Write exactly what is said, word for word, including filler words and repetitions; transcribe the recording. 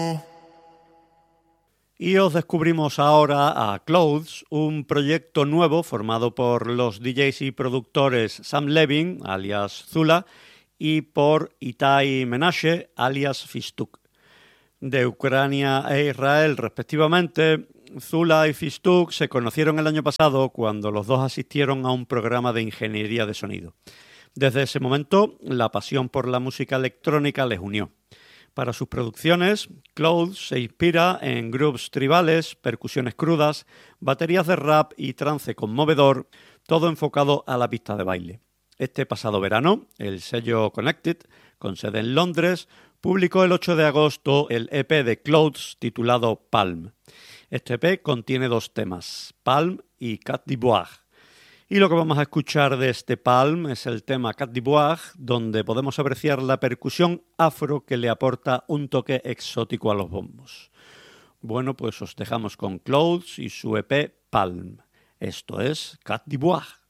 Y os descubrimos ahora a Clothes, un proyecto nuevo formado por los D Js y productores Sam Levin, alias Zula, y por Itai Menashe, alias Fistuk. De Ucrania e Israel, respectivamente, Zula y Fistuk se conocieron el año pasado cuando los dos asistieron a un programa de ingeniería de sonido. Desde ese momento, la pasión por la música electrónica les unió. Para sus producciones, Clothes se inspira en grooves tribales, percusiones crudas, baterías de rap y trance conmovedor, todo enfocado a la pista de baile. Este pasado verano, el sello Connected, con sede en Londres, publicó el ocho de agosto el E P de Clothes titulado Palm. Este E P contiene dos temas, Palm y Cat d'Ivoire. Y lo que vamos a escuchar de este Palm es el tema Cat d'Ivoire, donde podemos apreciar la percusión afro que le aporta un toque exótico a los bombos. Bueno, pues os dejamos con Clothes y su E P Palm. Esto es Cat d'Ivoire.